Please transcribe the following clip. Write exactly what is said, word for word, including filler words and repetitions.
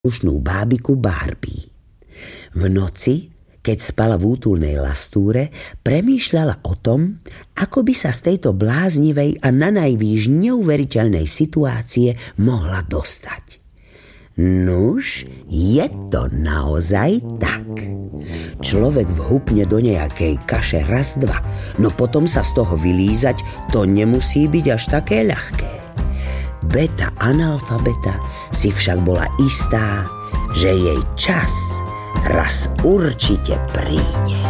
slušnú bábiku Barbie. V noci, keď spala v útulnej lastúre, premýšľala o tom, ako by sa z tejto bláznivej a nanajvýš neuveriteľnej situácie mohla dostať. Nuž, je to naozaj tak. Človek vhupne do nejakej kaše raz, dva, no potom sa z toho vylízať, to nemusí byť až také ľahké. Beta analfabeta si však bola istá, že jej čas raz určite príde.